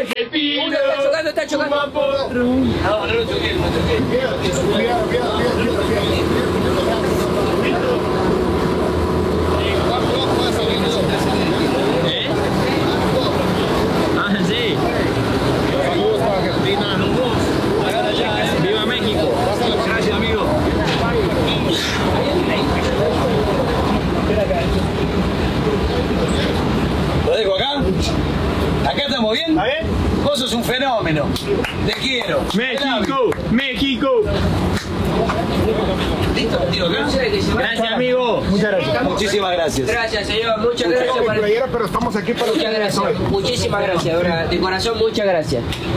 Uno está chocando. No lo choqué, no choqué. Sí. Saludos para Argentina. Viva México. Gracias, amigo. ¿Lo dejo acá? ¿Acá estamos bien? ¿Está bien? Vos sos un fenómeno. Te quiero. México, México. ¿Listo? Tiro acá. Gracias, amigo. Muchas gracias. Muchísimas gracias. Gracias, señor. Muchas gracias. Playera, pero estamos aquí para Muchas gracias. Muchísimas gracias. De corazón, muchas gracias.